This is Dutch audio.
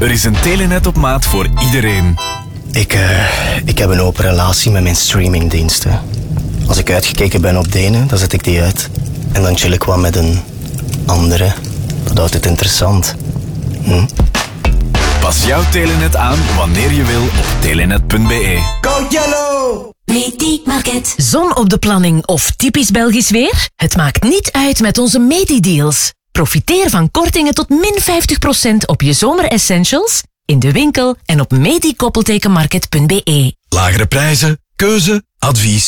Er is een Telenet op maat voor iedereen. Ik heb een open relatie met mijn streamingdiensten. Als ik uitgekeken ben op de ene, dan zet ik die uit. En dan chill ik wat met een andere. Dat houdt het interessant. Pas jouw Telenet aan wanneer je wil op telenet.be. Go Yellow! Medi-market. Zon op de planning of typisch Belgisch weer? Het maakt niet uit met onze Medi-deals. Profiteer van kortingen tot min 50% op je zomeressentials, in de winkel en op medi-market.be. Lagere prijzen, keuze, advies.